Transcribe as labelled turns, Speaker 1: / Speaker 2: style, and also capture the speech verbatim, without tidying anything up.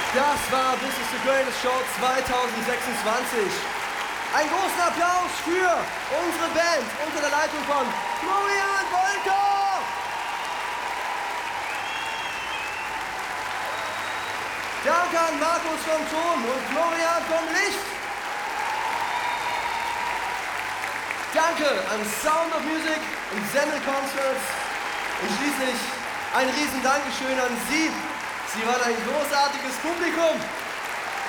Speaker 1: Das war This is the Greatest Show zweitausendsechsundzwanzig. Einen großen Applaus für unsere Band unter der Leitung von Florian Wolter. Danke an Markus vom Ton und Florian vom Licht. Danke an Sound of Music und Semmel Concerts. Und schließlich ein riesen Dankeschön an Sie. Sie waren ein großartiges Publikum.